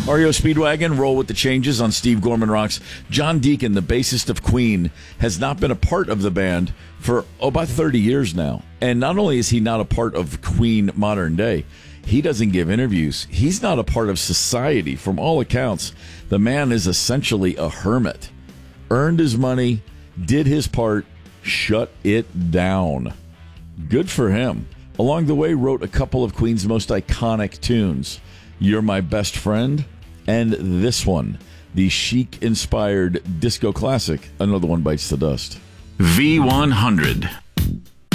REO Speedwagon, roll with the changes on Steve Gorman Rocks. John Deacon, the bassist of Queen, has not been a part of the band for about 30 years now. And not only is he not a part of Queen modern day, he doesn't give interviews. He's not a part of society. From all accounts, the man is essentially a hermit. Earned his money, did his part, shut it down. Good for him. Along the way, wrote a couple of Queen's most iconic tunes. You're My Best Friend, and this one, the Chic-inspired disco classic, Another One Bites the Dust. V100.